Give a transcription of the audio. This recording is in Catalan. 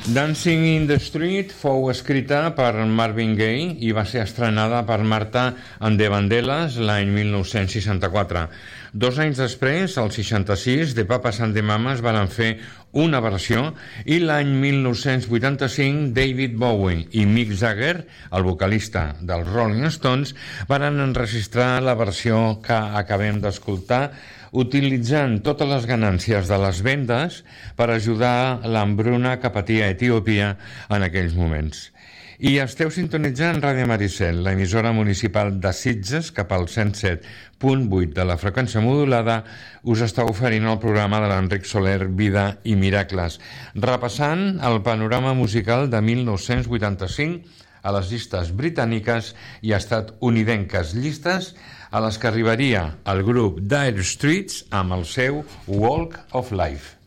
Dancing in the Street fou escrita per Marvin Gaye i va ser estrenada per Martha and the Vandellas l'any 1964. 2 anys després, al 66, The Papas and the Mamas van fer una versió i l'any 1985 David Bowie i Mick Jagger, el vocalista dels Rolling Stones, van enregistrar la versió que acabem d'escoltar utilitzant totes les ganàncies de les vendes per ajudar l'hambruna que patia Etiòpia en aquells moments. I esteu sintonitzant Ràdio Maricel, l'emissora municipal de Sitges, cap al 107.8 de la freqüència modulada, us està oferint el programa de l'Enric Soler, Vida i Miracles, repassant el panorama musical de 1985 a les llistes britàniques i estatunidenques, llistes a les que arribaria el grup Dire Straits amb el seu Walk of Life.